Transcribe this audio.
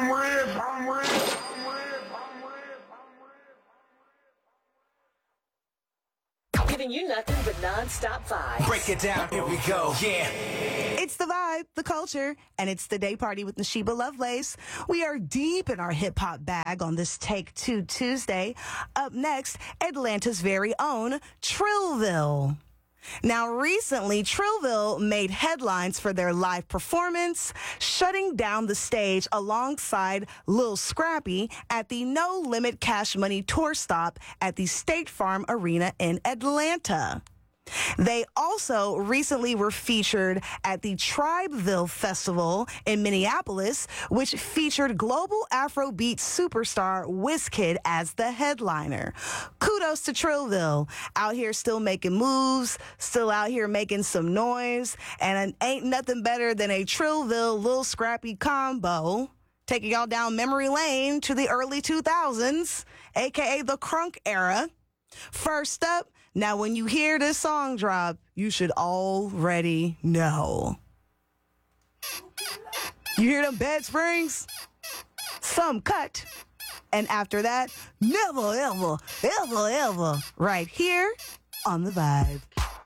Giving you nothing but non-stop vibes. Break it down, here we go, yeah. It's the vibe, the culture, and it's the day party with Nashiba Lovelace. We are deep in our hip-hop bag on this Take Two Tuesday. Up next, Atlanta's very own Trillville. Now, recently, Trillville made headlines for their live performance, shutting down the stage alongside Lil Scrappy at the No Limit Cash Money tour stop at the State Farm Arena in Atlanta. They also recently were featured at the Tribeville Festival in Minneapolis, which featured global Afrobeat superstar Wizkid as the headliner. Kudos to Trillville, out here still making moves, still out here making some noise, and ain't nothing better than a Trillville Lil Scrappy combo, taking y'all down memory lane to the early 2000s, aka the crunk era. First up, now when you hear this song drop, you should already know. You hear them bed springs? Some cut. And after that, never, ever, ever, ever, right here on The Vibe.